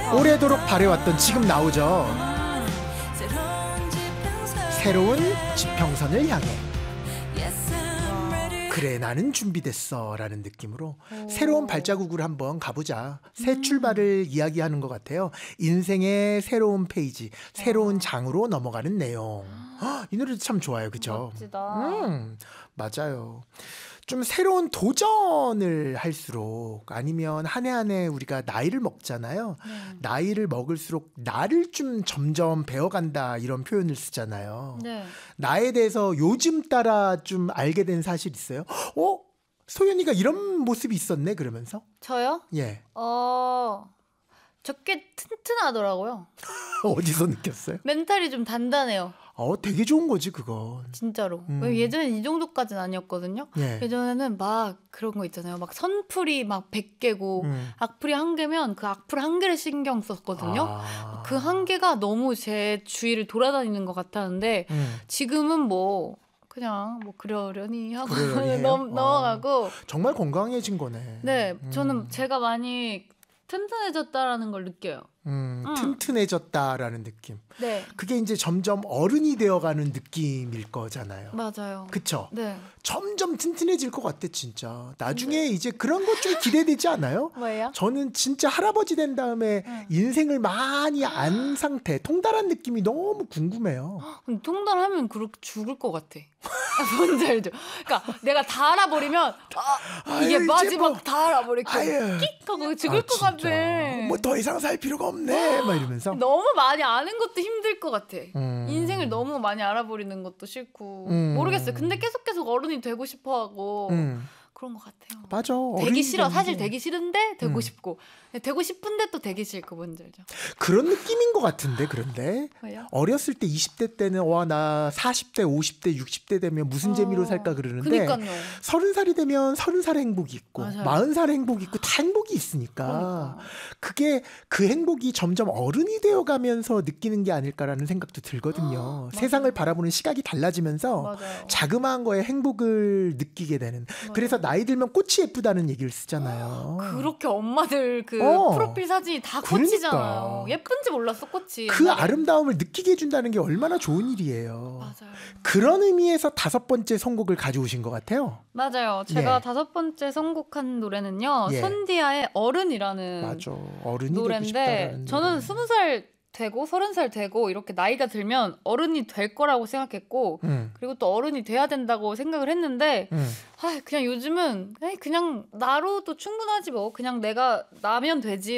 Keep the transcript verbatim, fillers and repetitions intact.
오래도록 바래왔던 지금 나오죠. 새로운 지평선을 향해. 그래 나는 준비됐어 라는 느낌으로 오. 새로운 발자국을 한번 가보자. 새 음. 출발을 이야기하는 것 같아요. 인생의 새로운 페이지, 새로운 장으로 넘어가는 내용. 헉, 이 노래도 참 좋아요. 그죠? 멋지다. 음, 맞아요. 좀 새로운 도전을 할수록 아니면 한 해 한 해 우리가 나이를 먹잖아요. 네. 나이를 먹을수록 나를 좀 점점 배워간다 이런 표현을 쓰잖아요. 네. 나에 대해서 요즘 따라 좀 알게 된 사실 있어요? 어? 소연이가 이런 모습이 있었네 그러면서? 저요? 예. 어... 저 꽤 튼튼하더라고요. 어디서 느꼈어요? 멘탈이 좀 단단해요. 어, 되게 좋은 거지 그건. 진짜로. 음. 예전엔 이 정도까지는 아니었거든요. 예. 예전에는 막 그런 거 있잖아요. 막 선풀이 막 백 개고 음. 악플이 한 개면 그 악플 한 개를 신경 썼거든요. 아. 그 한 개가 너무 제 주위를 돌아다니는 것 같았는데 음. 지금은 뭐 그냥 뭐 그러려니 하고 넘, 넘어가고. 어. 정말 건강해진 거네. 네. 음. 저는 제가 많이 튼튼해졌다라는 걸 느껴요. 음, 음. 튼튼해졌다라는 느낌. 네. 그게 이제 점점 어른이 되어가는 느낌일 거잖아요. 맞아요. 그쵸? 네. 점점 튼튼해질 것 같아 진짜. 나중에 네. 이제 그런 것 좀 기대되지 않아요? 뭐예요? 저는 진짜 할아버지 된 다음에 응. 인생을 많이 안 상태, 통달한 느낌이 너무 궁금해요. 근데 통달하면 그렇게 죽을 것 같아. 뭔지 알죠? 그러니까 내가 다 알아버리면 아, 이게 아유, 마지막 뭐, 다 알아버리고 끽 하고 죽을 아, 것 같아. 뭐 더 이상 살 필요가 없네 막 이러면서. 너무 많이 아는 것도 힘들 것 같아. 음. 인생을 너무 많이 알아버리는 것도 싫고 음. 모르겠어요. 근데 계속 계속 어른이 되고 싶어하고 음. 그런 것 같아요. 맞아. 되기 싫어. 사실 되기 싫은데 되고 음. 싶고 되고 싶은데 또 되기 싫고 뭔지 알죠? 그런 느낌인 것 같은데 그런데 왜요? 어렸을 때 이십 대 때는 와 나 사십 대, 오십 대, 육십 대 되면 무슨 어. 재미로 살까 그러는데 그러니까요. 서른 살이 되면 서른 살의 행복이 있고 맞아요. 마흔 살의 행복이 있고 다 행복이 있으니까 그러니까. 그게 그 행복이 점점 어른이 되어가면서 느끼는 게 아닐까라는 생각도 들거든요. 세상을 바라보는 시각이 달라지면서 맞아요. 자그마한 거에 행복을 느끼게 되는. 맞아요. 그래서 나이 들면 꽃이 예쁘다는 얘기를 쓰잖아요. 그렇게 엄마들 그 어. 프로필 사진이 다 꽃이잖아요. 그러니까. 예쁜지 몰랐어 꽃이. 그 옛날에. 아름다움을 느끼게 해준다는 게 얼마나 좋은 일이에요. 맞아요. 그런 의미에서 다섯 번째 선곡을 가져오신 것 같아요. 맞아요. 제가 예. 다섯 번째 선곡한 노래는요. 예. 손디아의 어른이라는 맞아. 어른이 노래인데 저는 스무 살 되고 서른 살 되고 이렇게 나이가 들면 어른이 될 거라고 생각했고 음. 그리고 또 어른이 돼야 된다고 생각을 했는데 음. 아, 그냥 요즘은 그냥 나로도 충분하지 뭐 그냥 내가 나면 되지